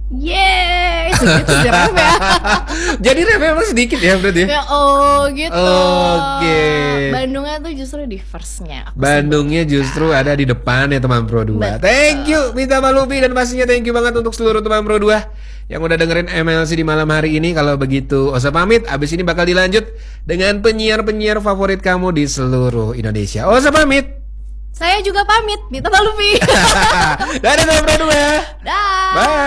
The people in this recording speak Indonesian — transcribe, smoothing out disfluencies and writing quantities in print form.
Yeay, segitu sih ref ya. Jadi refnya emang sedikit ya berarti ya? Ya oh gitu. Oke. Bandungnya tuh justru di first-nya. Bandungnya justru ada di depan ya teman Pro 2. Betul. Thank you Mita Malupi, dan pastinya thank you banget untuk seluruh teman Pro 2 yang udah dengerin MLC di malam hari ini. Kalau begitu Osa pamit, abis ini bakal dilanjut dengan penyiar-penyiar favorit kamu di seluruh Indonesia. Osa pamit. Saya juga pamit, Mita Malupi. Dadah teman Pro 2. Dah. Bye.